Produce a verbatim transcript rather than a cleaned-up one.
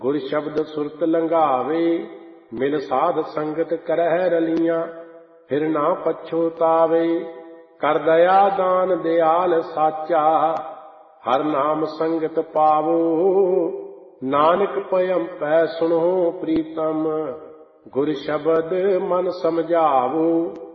ਗੁਰ ਸ਼ਬਦ ਸੁਰਤ ਲੰਘਾਵੇ, ਮਿਲ ਸਾਧ ਸੰਗਤ ਕਰਹਿ ਰਲੀਆਂ, ਫਿਰ ਨਾ ਪਛੋਤਾਵੇ। ਕਰ ਦਇਆ ਦਾਨ ਦਿਆਲ ਸਾਚਾ, ਹਰ ਨਾਮ ਸੰਗਤ ਪਾਵੋ। ਨਾਨਕ ਭਇੰ ਪੈ ਸੁਣੋ ਪ੍ਰੀਤਮ, ਗੁਰ ਸ਼ਬਦ ਮਨ ਸਮਝਾਵੋ।